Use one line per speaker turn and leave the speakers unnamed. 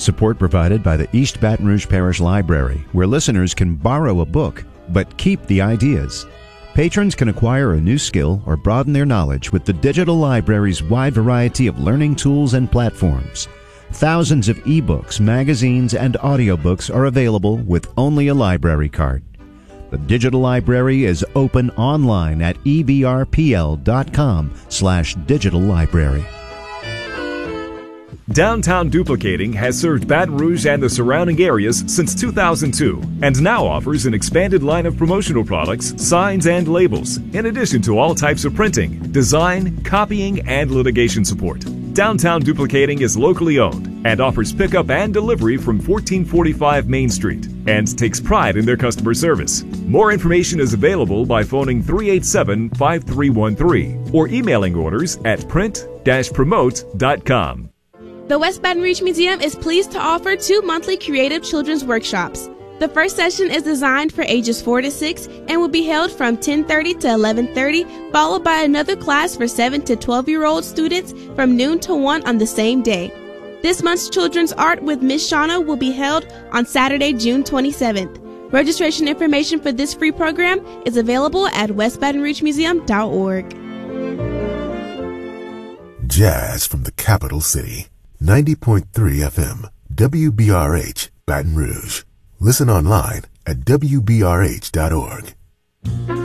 Support provided by the East Baton Rouge Parish Library, where listeners can borrow a book but keep the ideas. Patrons can acquire a new skill or broaden their knowledge with the digital library's wide variety of learning tools and platforms. Thousands of ebooks, magazines, and audiobooks are available with only a library card. The digital library is open online at evrpl.com/digital library.
Downtown Duplicating has served Baton Rouge and the surrounding areas since 2002 and now offers an expanded line of promotional products, signs, and labels, in addition to all types of printing, design, copying, and litigation support. Downtown Duplicating is locally owned and offers pickup and delivery from 1445 Main Street and takes pride in their customer service. More information is available by phoning 387-5313 or emailing orders at print-promote.com.
The West Baton Rouge Museum is pleased to offer 2 monthly creative children's workshops. The first session is designed for ages 4 to 6 and will be held from 10:30 to 11:30, followed by another class for 7 to 12-year-old students from noon to 1 on the same day. This month's children's art with Miss Shauna will be held on Saturday, June 27th. Registration information for this free program is available at westbatonrougemuseum.org.
Jazz from the capital city. 90.3 FM, WBRH, Baton Rouge. Listen online at WBRH.org.